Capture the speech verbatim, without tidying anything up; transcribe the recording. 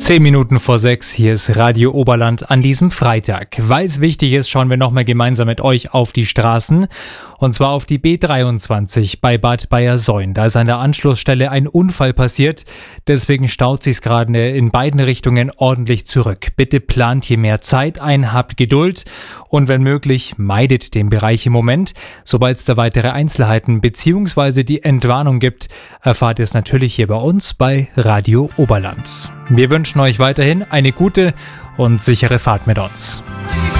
Zehn Minuten vor sechs, hier ist Radio Oberland an diesem Freitag. Weil es wichtig ist, schauen wir nochmal gemeinsam mit euch auf die Straßen. Und zwar auf die B dreiundzwanzig bei Bad Bayersoien. Da ist an der Anschlussstelle ein Unfall passiert. Deswegen staut sich's gerade in beiden Richtungen ordentlich zurück. Bitte plant hier mehr Zeit ein, habt Geduld und wenn möglich, meidet den Bereich im Moment. Sobald es da weitere Einzelheiten bzw. die Entwarnung gibt, erfahrt ihr es natürlich hier bei uns bei Radio Oberland. Wir wünschen euch weiterhin eine gute und sichere Fahrt mit uns.